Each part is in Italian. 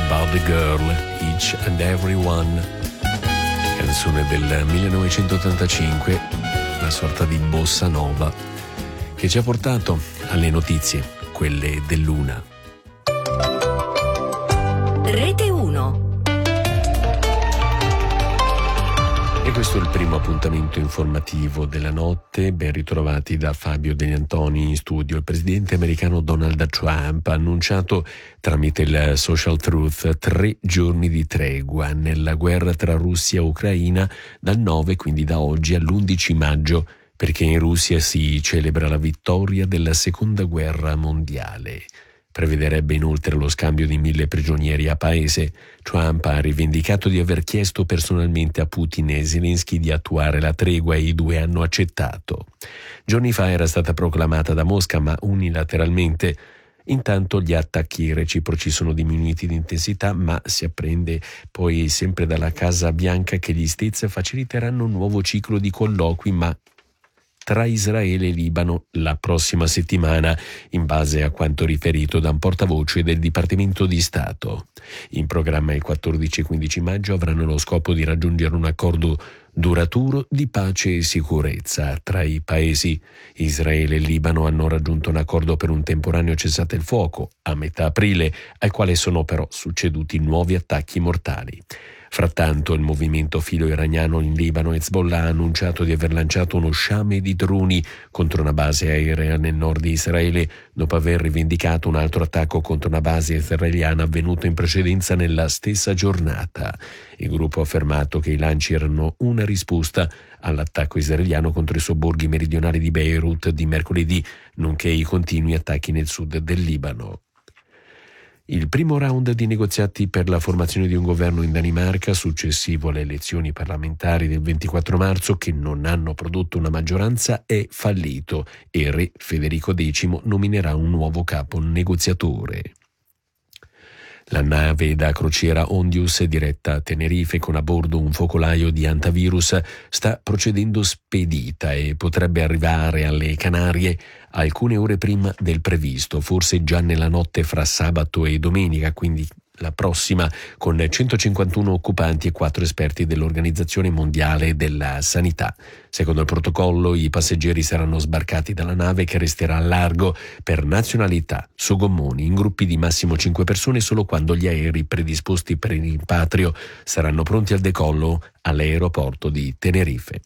About the Girl, Each and Every One, canzone del 1985, una sorta di bossa nova che ci ha portato alle notizie, quelle dell'una. Rete 1. E questo è il primo appuntamento informativo della notte. Ben ritrovati da Fabio De Antoni in studio. Il presidente americano Donald Trump ha annunciato tramite il Social Truth 3 giorni di tregua nella guerra tra Russia e Ucraina dal 9, quindi da oggi, all'11 maggio, perché in Russia si celebra la vittoria della seconda guerra mondiale. Prevederebbe inoltre lo scambio di 1.000 prigionieri a paese. Trump ha rivendicato di aver chiesto personalmente a Putin e Zelensky di attuare la tregua e i due hanno accettato. Giorni fa era stata proclamata da Mosca, ma unilateralmente. Intanto gli attacchi reciproci sono diminuiti di intensità, ma si apprende poi sempre dalla Casa Bianca che gli States faciliteranno un nuovo ciclo di colloqui, ma tra Israele e Libano la prossima settimana, in base a quanto riferito da un portavoce del Dipartimento di Stato. In programma il 14 e 15 maggio avranno lo scopo di raggiungere un accordo duraturo di pace e sicurezza tra i paesi. Israele e Libano hanno raggiunto un accordo per un temporaneo cessate il fuoco a metà aprile, al quale sono però succeduti nuovi attacchi mortali. Frattanto il movimento filo-iraniano in Libano Hezbollah ha annunciato di aver lanciato uno sciame di droni contro una base aerea nel nord di Israele, dopo aver rivendicato un altro attacco contro una base israeliana avvenuto in precedenza nella stessa giornata. Il gruppo ha affermato che i lanci erano una risposta all'attacco israeliano contro i sobborghi meridionali di Beirut di mercoledì, nonché i continui attacchi nel sud del Libano. Il primo round di negoziati per la formazione di un governo in Danimarca, successivo alle elezioni parlamentari del 24 marzo, che non hanno prodotto una maggioranza, è fallito e re Federico X nominerà un nuovo capo negoziatore. La nave da crociera Ondius, diretta a Tenerife con a bordo un focolaio di antivirus, sta procedendo spedita e potrebbe arrivare alle Canarie alcune ore prima del previsto, forse già nella notte fra sabato e domenica, quindi la prossima, con 151 occupanti e 4 esperti dell'Organizzazione Mondiale della Sanità. Secondo il protocollo, i passeggeri saranno sbarcati dalla nave, che resterà a largo per nazionalità su gommoni in gruppi di massimo 5 persone solo quando gli aerei predisposti per il rimpatrio saranno pronti al decollo all'aeroporto di Tenerife.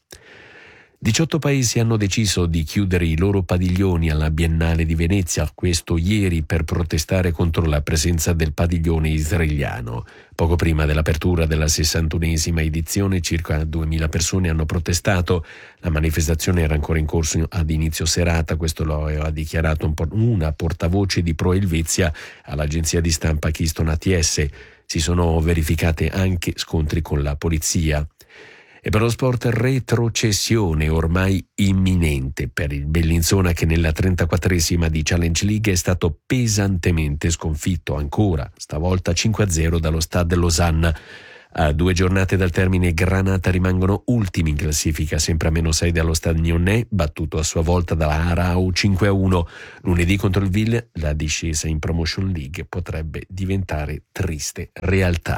18 paesi hanno deciso di chiudere i loro padiglioni alla Biennale di Venezia, questo ieri, per protestare contro la presenza del padiglione israeliano. Poco prima dell'apertura della 61esima edizione, circa 2.000 persone hanno protestato. La manifestazione era ancora in corso ad inizio serata, questo lo ha dichiarato una portavoce di Pro Helvezia all'agenzia di stampa Keystone ATS. Si sono verificate anche scontri con la polizia. E per lo sport, retrocessione ormai imminente per il Bellinzona, che nella 34esima di Challenge League è stato pesantemente sconfitto ancora, stavolta 5-0 dallo Stade Lausanne. A 2 giornate dal termine, Granata rimangono ultimi in classifica, sempre a -6 dallo Stade Lyonnais, battuto a sua volta dalla Aarau 5-1. Lunedì contro il Ville la discesa in Promotion League potrebbe diventare triste realtà.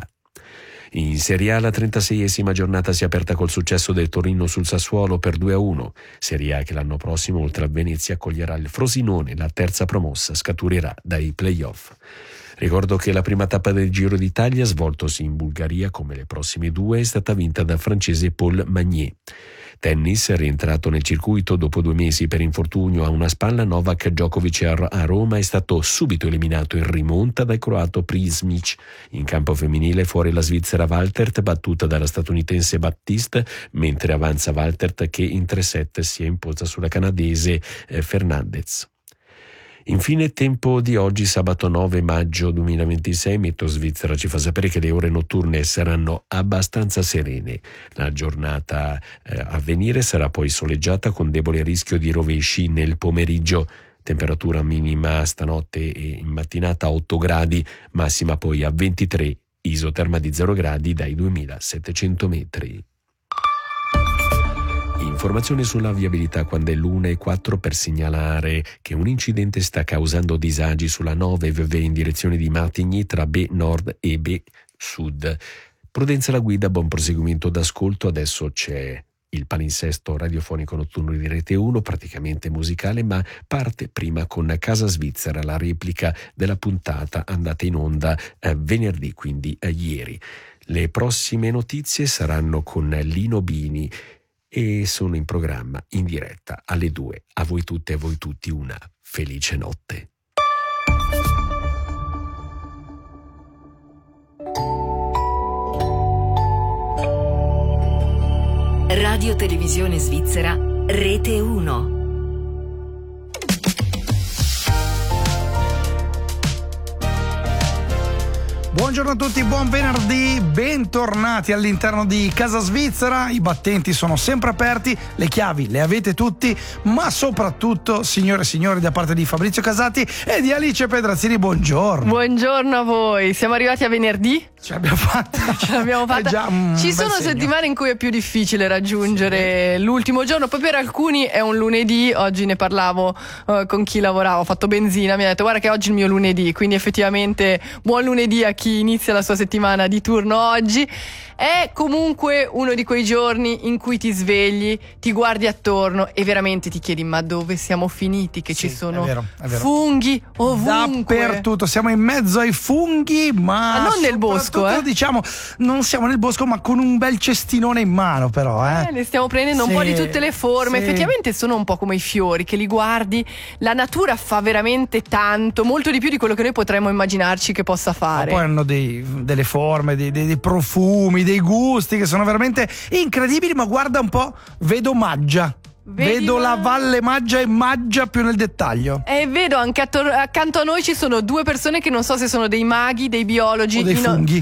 In Serie A la 36esima giornata si è aperta col successo del Torino sul Sassuolo per 2-1. Serie A che l'anno prossimo, oltre a Venezia, accoglierà il Frosinone, la terza promossa, scaturirà dai play-off. Ricordo che la prima tappa del Giro d'Italia, svoltosi in Bulgaria come le prossime 2, è stata vinta dal francese Paul Magnier. Tennis, rientrato nel circuito dopo 2 mesi per infortunio a una spalla, Novak Djokovic a Roma è stato subito eliminato in rimonta dal croato Prismic. In campo femminile fuori la svizzera Waltert, battuta dalla statunitense Baptiste, mentre avanza Waltert, che in 3-7 si è imposta sulla canadese Fernandez. Infine, tempo di oggi, sabato 9 maggio 2026, Meteo Svizzera ci fa sapere che le ore notturne saranno abbastanza serene. La giornata a venire sarà poi soleggiata con debole rischio di rovesci nel pomeriggio. Temperatura minima stanotte e in mattinata 8 gradi, massima poi a 23, isoterma di 0 gradi dai 2700 metri. Informazioni sulla viabilità quando è l'1:04 per segnalare che un incidente sta causando disagi sulla 9 VV in direzione di Matigni tra B Nord e B Sud. Prudenza alla guida, buon proseguimento d'ascolto. Adesso c'è il palinsesto radiofonico notturno di Rete 1, praticamente musicale, ma parte prima con Casa Svizzera, la replica della puntata andata in onda venerdì, quindi ieri. Le prossime notizie saranno con Lino Bini e sono in programma in diretta alle 2. A voi tutte e a voi tutti una felice notte. Radio Televisione Svizzera, Rete 1. Buongiorno a tutti, buon venerdì, bentornati all'interno di Casa Svizzera. I battenti sono sempre aperti, le chiavi le avete tutti, ma soprattutto, signore e signori, da parte di Fabrizio Casati e di Alice Pedrazzini, buongiorno. Buongiorno a voi, siamo arrivati a venerdì. Ce l'abbiamo fatta. Ci sono settimane in cui è più difficile raggiungere l'ultimo giorno, poi per alcuni è un lunedì. Oggi ne parlavo con chi lavorava, ho fatto benzina, mi ha detto guarda che oggi è il mio lunedì, quindi effettivamente buon lunedì a chi inizia la sua settimana di turno oggi. È comunque uno di quei giorni in cui ti svegli, ti guardi attorno e veramente ti chiedi ma dove siamo finiti, che ci sono è vero. funghi ovunque. Dappertutto, siamo in mezzo ai funghi, ma non nel bosco, diciamo, non siamo nel bosco, ma con un bel cestinone in mano, però. Ne stiamo prendendo un po' di tutte le forme. Effettivamente sono un po' come i fiori, che li guardi, la natura fa veramente tanto, molto di più di quello che noi potremmo immaginarci che possa fare. Ma poi hanno delle forme, dei profumi, dei gusti che sono veramente incredibili, ma guarda un po', vedo Maggia. Vedo la Valle Maggia e Maggia più nel dettaglio. E vedo anche accanto a noi ci sono due persone che non so se sono dei maghi, dei biologi o dei funghi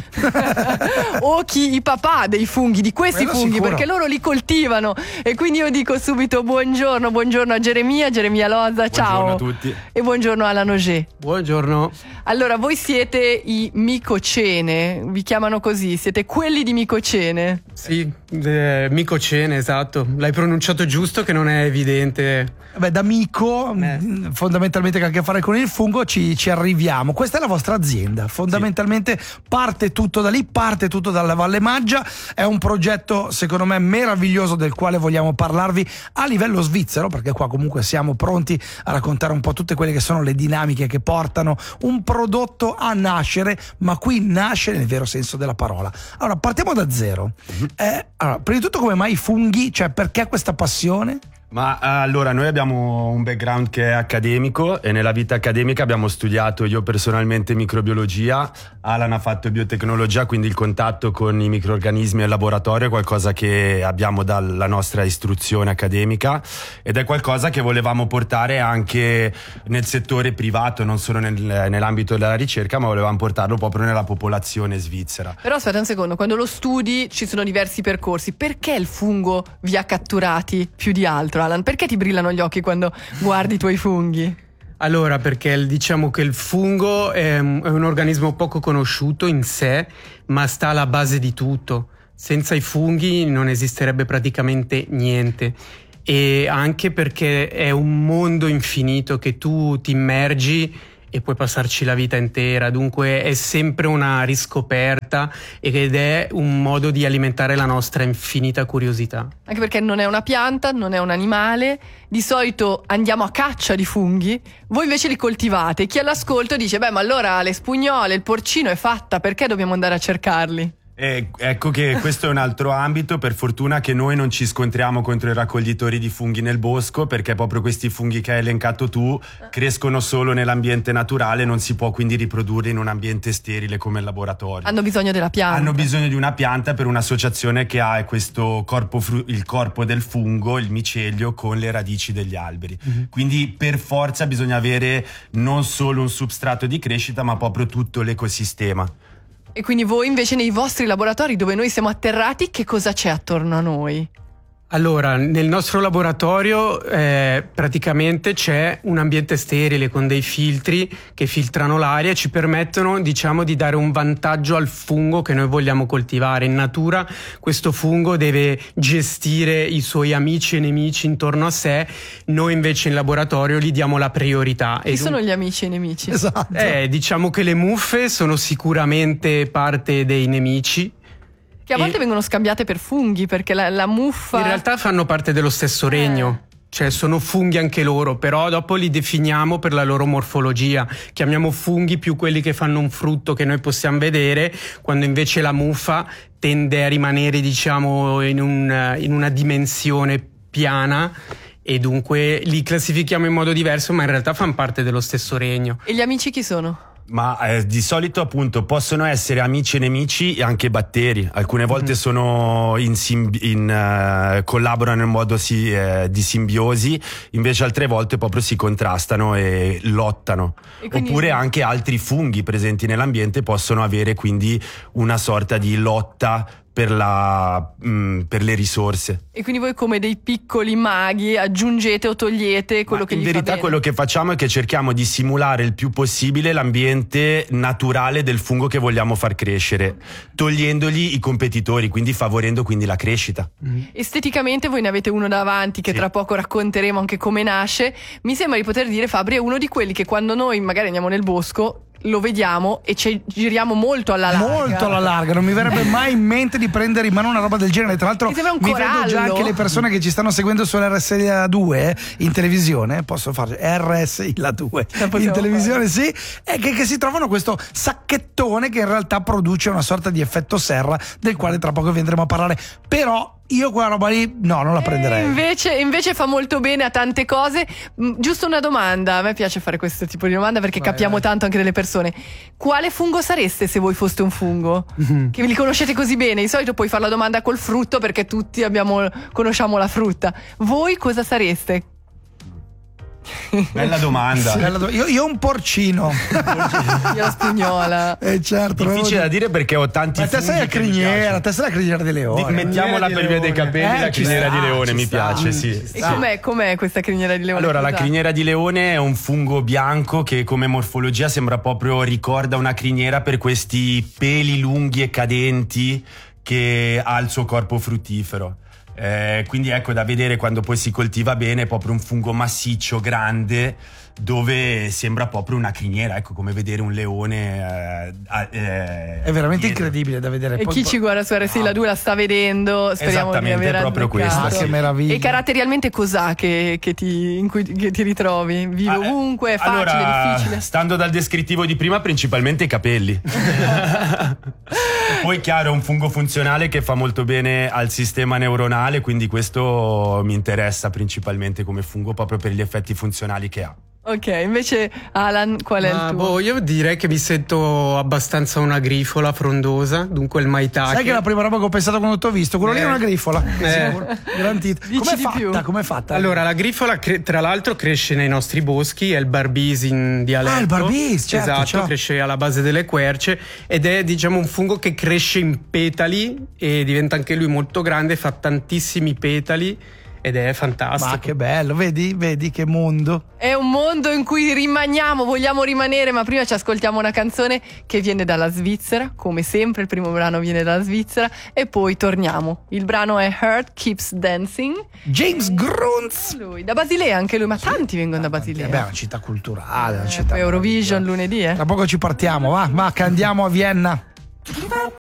o i papà dei funghi, di questi funghi, sicuro, perché loro li coltivano. E quindi io dico subito buongiorno a Geremia Loza, ciao. Buongiorno a tutti. E buongiorno Alan Auger. Buongiorno. Allora, voi siete i Micocene, vi chiamano così, siete quelli di Micocene. Sì, Micocene, esatto. L'hai pronunciato giusto, che non è evidente. Beh, da mico, fondamentalmente che ha a che fare con il fungo, ci arriviamo. Questa è la vostra azienda, fondamentalmente parte tutto da lì, parte tutto dalla Valle Maggia. È un progetto secondo me meraviglioso del quale vogliamo parlarvi a livello svizzero, perché qua comunque siamo pronti a raccontare un po' tutte quelle che sono le dinamiche che portano un prodotto a nascere, ma qui nasce nel vero senso della parola. Allora, partiamo da zero. Allora, prima di tutto, come mai i funghi? Cioè, perché questa passione? Ma allora, noi abbiamo un background che è accademico e nella vita accademica abbiamo studiato, io personalmente, microbiologia, Alan ha fatto biotecnologia, quindi il contatto con i microrganismi al laboratorio è qualcosa che abbiamo dalla nostra istruzione accademica ed è qualcosa che volevamo portare anche nel settore privato, non solo nell'ambito della ricerca, ma volevamo portarlo proprio nella popolazione svizzera. Però aspetta un secondo, quando lo studi ci sono diversi percorsi, perché il fungo vi ha catturati più di altro? Alan, perché ti brillano gli occhi quando guardi i tuoi funghi? Allora, perché diciamo che il fungo è un organismo poco conosciuto in sé, ma sta alla base di tutto. Senza i funghi non esisterebbe praticamente niente. E anche perché è un mondo infinito che tu ti immergi e puoi passarci la vita intera, dunque è sempre una riscoperta ed è un modo di alimentare la nostra infinita curiosità. Anche perché non è una pianta, non è un animale, di solito andiamo a caccia di funghi, voi invece li coltivate. Chi all'ascolto dice, beh, ma allora le spugnole, il porcino è fatta, perché dobbiamo andare a cercarli? Ecco che questo è un altro ambito. Per fortuna che noi non ci scontriamo contro i raccoglitori di funghi nel bosco, perché proprio questi funghi che hai elencato tu crescono solo nell'ambiente naturale, non si può quindi riprodurli in un ambiente sterile come il laboratorio. Hanno bisogno della pianta. Hanno bisogno di una pianta per un'associazione che ha questo il corpo del fungo, il micelio, con le radici degli alberi. Quindi per forza bisogna avere non solo un substrato di crescita, ma proprio tutto l'ecosistema. E quindi voi invece nei vostri laboratori dove noi siamo atterrati, che cosa c'è attorno a noi? Allora, nel nostro laboratorio praticamente c'è un ambiente sterile con dei filtri che filtrano l'aria e ci permettono, diciamo, di dare un vantaggio al fungo che noi vogliamo coltivare. In natura questo fungo deve gestire i suoi amici e nemici intorno a sé, noi invece in laboratorio gli diamo la priorità. Chi sono gli amici e i nemici? Esatto. Diciamo che le muffe sono sicuramente parte dei nemici. Che a volte vengono scambiate per funghi, perché la muffa... In realtà fanno parte dello stesso regno, cioè sono funghi anche loro, però dopo li definiamo per la loro morfologia. Chiamiamo funghi più quelli che fanno un frutto che noi possiamo vedere, quando invece la muffa tende a rimanere, diciamo, in una dimensione piana, e dunque li classifichiamo in modo diverso, ma in realtà fanno parte dello stesso regno. E gli amici chi sono? Ma di solito appunto possono essere amici e nemici e anche batteri. Alcune volte sono collaborano in modo di simbiosi, invece altre volte proprio si contrastano e lottano. E quindi... Oppure anche altri funghi presenti nell'ambiente possono avere quindi una sorta di lotta per le risorse. E quindi voi, come dei piccoli maghi, aggiungete o togliete quello che gli fa bene? In verità quello che facciamo è che cerchiamo di simulare il più possibile l'ambiente naturale del fungo che vogliamo far crescere, togliendogli i competitori, quindi favorendo quindi la crescita. Esteticamente voi ne avete uno davanti che tra poco racconteremo anche come nasce. Mi sembra di poter dire, Fabri, è uno di quelli che quando noi magari andiamo nel bosco lo vediamo e ci giriamo molto alla larga. Molto alla larga, non mi verrebbe mai in mente di prendere in mano una roba del genere. Tra l'altro mi vedo già anche le persone che ci stanno seguendo sull'RSI la 2 in televisione, posso fare RSI la 2 in televisione, sì, e che si trovano questo sacchettone che in realtà produce una sorta di effetto serra, del quale tra poco vi andremo a parlare. Però io quella roba lì non la prenderei. Invece fa molto bene a tante cose. Giusto una domanda, a me piace fare questo tipo di domanda perché capiamo tanto anche delle persone. Quale fungo sareste se voi foste un fungo? Che li conoscete così bene. Di solito puoi fare la domanda col frutto perché tutti conosciamo la frutta. Voi cosa sareste? Bella domanda. Io un porcino. Io la spugnola. Certo. Difficile da dire perché ho tanti funghi. Te sei la criniera, te sei la criniera di leone. Mettiamola per via dei capelli, la criniera di leone mi piace, sì. E com'è questa criniera di leone? Allora, la criniera di leone è un fungo bianco che come morfologia sembra proprio, ricorda una criniera per questi peli lunghi e cadenti che ha il suo corpo fruttifero. Quindi ecco, da vedere quando poi si coltiva bene, è proprio un fungo massiccio, grande, dove sembra proprio una criniera, ecco, come vedere un leone. È veramente incredibile da vedere. E chi ci guarda su RSI la 2 la sta vedendo, speriamo di aver proprio questo. Che meraviglia. E caratterialmente cos'ha che ti ritrovi? Vive ovunque, è facile, allora, difficile? Stando dal descrittivo di prima, principalmente i capelli. Poi chiaro, è un fungo funzionale che fa molto bene al sistema neuronale, quindi questo mi interessa principalmente come fungo proprio per gli effetti funzionali che ha. Ok, invece Alan, qual è il tuo? Io direi che mi sento abbastanza una grifola frondosa, dunque il maitake. Sai che la prima roba che ho pensato quando ti ho visto, quello lì è una grifola. Garantito. Com'è fatta? Allora, la grifola tra l'altro cresce nei nostri boschi, è il barbis in dialetto. Il barbis, certo. Esatto, cresce alla base delle querce ed è, diciamo, un fungo che cresce in petali e diventa anche lui molto grande, fa tantissimi petali. Ed è fantastico. Ma che bello, vedi che mondo. È un mondo in cui vogliamo rimanere, ma prima ci ascoltiamo una canzone che viene dalla Svizzera, come sempre il primo brano viene dalla Svizzera, e poi torniamo. Il brano è Heart Keeps Dancing. James Grunz. Lui, da Basilea anche lui, ma tanti vengono da Basilea. Beh, è una città culturale, poi Eurovision lunedì, Tra poco ci partiamo, va che andiamo a Vienna.